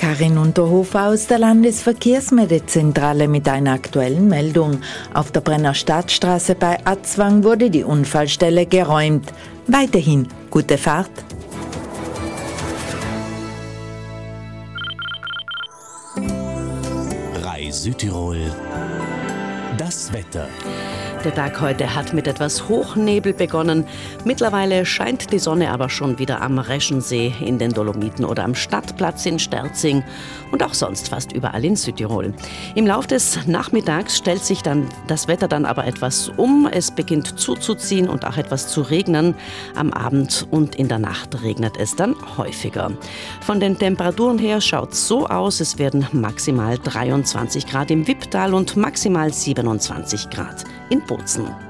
Karin Unterhofer aus der Landesverkehrsmeldezentrale mit einer aktuellen Meldung. Auf der Brenner Stadtstraße bei Atzwang wurde die Unfallstelle geräumt. Weiterhin gute Fahrt. Rai Südtirol. Das Wetter. Der Tag heute hat mit etwas Hochnebel begonnen. Mittlerweile scheint die Sonne aber schon wieder am Reschensee, in den Dolomiten oder am Stadtplatz in Sterzing und auch sonst fast überall in Südtirol. Im Lauf des Nachmittags stellt sich dann das Wetter dann aber etwas um. Es beginnt zuzuziehen und auch etwas zu regnen. Am Abend und in der Nacht regnet es dann häufiger. Von den Temperaturen her schaut es so aus, es werden maximal 23 Grad im Wipptal und maximal 27 Grad in Bozen.